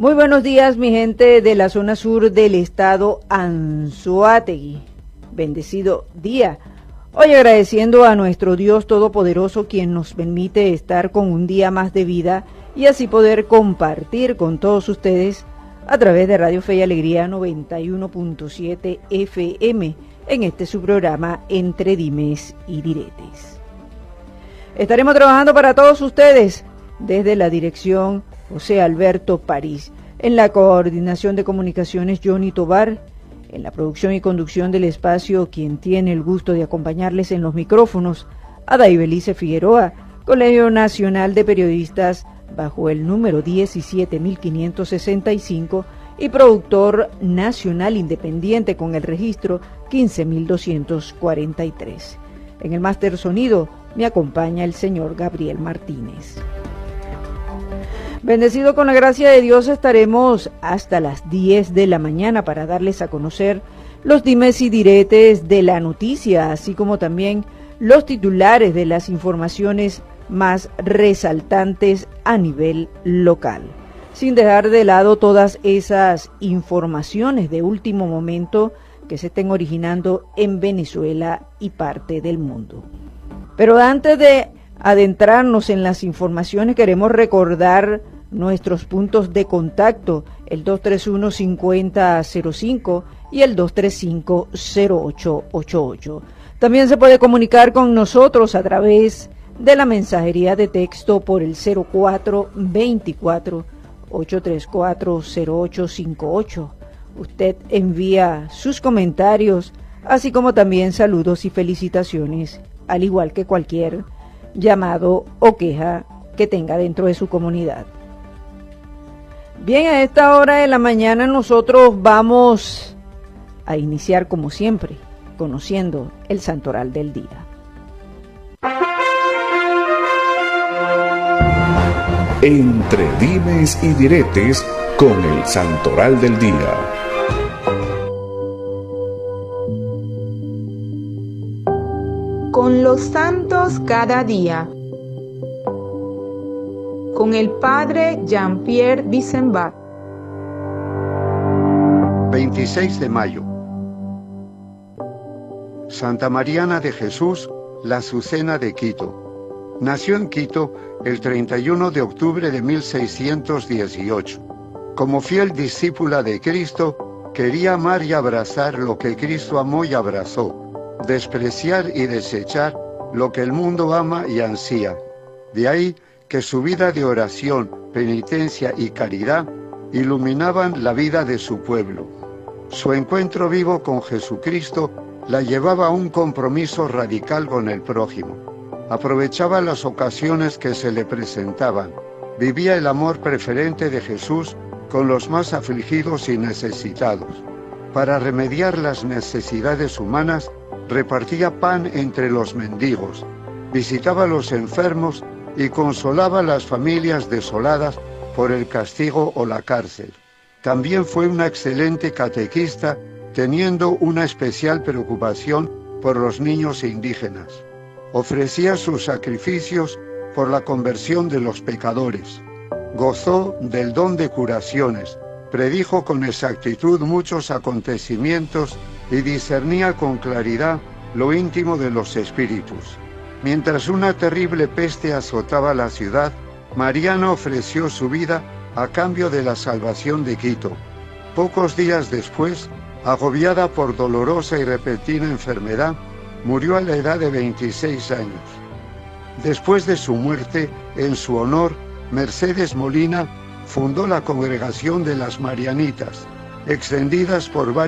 Muy buenos días, mi gente de la zona sur del estado Anzoátegui. Bendecido día. Hoy agradeciendo a nuestro Dios Todopoderoso, quien nos permite estar con un día más de vida y así poder compartir con todos ustedes a través de Radio Fe y Alegría 91.7 FM en este su programa Entre Dimes y Diretes. Estaremos trabajando para todos ustedes desde la dirección José Alberto París, en la coordinación de comunicaciones Johnny Tobar, en la producción y conducción del espacio, quien tiene el gusto de acompañarles en los micrófonos, Adaibelice Figueroa, Colegio Nacional de Periodistas bajo el número 17565 y productor nacional independiente con el registro 15243. En el máster sonido me acompaña el señor Gabriel Martínez. Bendecido con la gracia de Dios, estaremos hasta las 10 de la mañana para darles a conocer los dimes y diretes de la noticia, así como también los titulares de las informaciones más resaltantes a nivel local, sin dejar de lado todas esas informaciones de último momento que se estén originando en Venezuela y parte del mundo. Pero antes de adentrarnos en las informaciones, queremos recordar nuestros puntos de contacto, el 231-5005 y el 235-0888. También se puede comunicar con nosotros a través de la mensajería de texto por el 0424-834-0858. Usted envía sus comentarios, así como también saludos y felicitaciones, al igual que cualquier llamado o queja que tenga dentro de su comunidad. Bien, a esta hora de la mañana nosotros vamos a iniciar como siempre, conociendo el santoral del día. Entre dimes y diretes con el santoral del día. Con los santos cada día. Con el padre Jean-Pierre Bissenbach. 26 de mayo. Santa Mariana de Jesús, la Azucena de Quito. Nació en Quito el 31 de octubre de 1618. Como fiel discípula de Cristo, quería amar y abrazar lo que Cristo amó y abrazó, despreciar y desechar lo que el mundo ama y ansía. De ahí que su vida de oración, penitencia y caridad iluminaban la vida de su pueblo. Su encuentro vivo con Jesucristo la llevaba a un compromiso radical con el prójimo. Aprovechaba las ocasiones que se le presentaban. Vivía el amor preferente de Jesús con los más afligidos y necesitados. Para remediar las necesidades humanas, repartía pan entre los mendigos, visitaba a los enfermos y consolaba a las familias desoladas por el castigo o la cárcel. También fue una excelente catequista, teniendo una especial preocupación por los niños indígenas. Ofrecía sus sacrificios por la conversión de los pecadores. Gozó del don de curaciones, predijo con exactitud muchos acontecimientos y discernía con claridad lo íntimo de los espíritus. Mientras una terrible peste azotaba la ciudad, Mariana ofreció su vida a cambio de la salvación de Quito. Pocos días después, agobiada por dolorosa y repentina enfermedad, murió a la edad de 26 años. Después de su muerte, en su honor, Mercedes Molina fundó la Congregación de las Marianitas, extendidas por varios